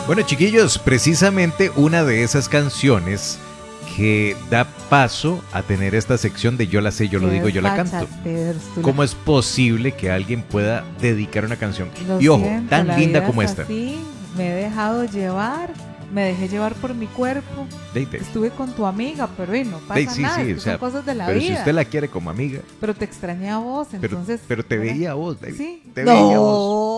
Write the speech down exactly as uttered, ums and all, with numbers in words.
Bueno, chiquillos, precisamente una de esas canciones que da paso a tener esta sección de Yo la sé, yo lo Qué digo, yo la canto. bachateros, tú la- ¿Cómo es posible que alguien pueda dedicar una canción? Lo Y ojo, siento, tan la linda vida como es esta. así, me he dejado llevar, me dejé llevar por mi cuerpo. Dey, dey. Estuve con tu amiga, pero y no pasa Dey, sí, nada, sí, es que o sea, son cosas de la pero vida. si usted la quiere como amiga, Pero te extrañé a vos, pero, entonces. pero te ¿verdad? veía a vos, David. Sí. Te veía a vos. No.